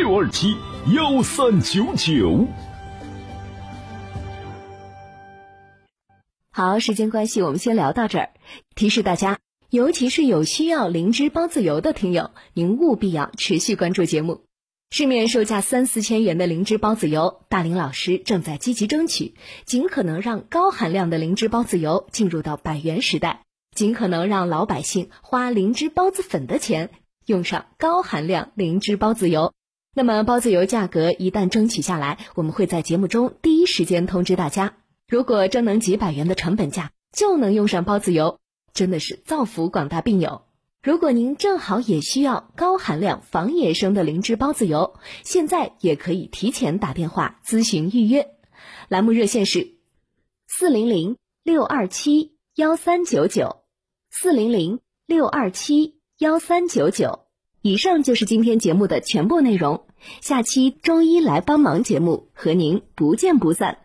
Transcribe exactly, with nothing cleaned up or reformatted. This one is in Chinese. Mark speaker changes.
Speaker 1: 六二七幺三九九。
Speaker 2: 好，时间关系，我们先聊到这儿。提示大家，尤其是有需要灵芝孢子油的听友，您务必要持续关注节目。市面售价三四千元的灵芝孢子油，大林老师正在积极争取，尽可能让高含量的灵芝孢子油进入到百元时代，尽可能让老百姓花灵芝孢子粉的钱用上高含量灵芝孢子油。那么孢子油价格一旦争取下来，我们会在节目中第一时间通知大家。如果真能几百元的成本价就能用上孢子油，真的是造福广大病友。如果您正好也需要高含量防野生的灵芝孢子油，现在也可以提前打电话咨询预约。栏目热线是四零零六二七幺三九九，四零零六二七幺三九九。以上就是今天节目的全部内容，下期中医来帮忙节目和您不见不散。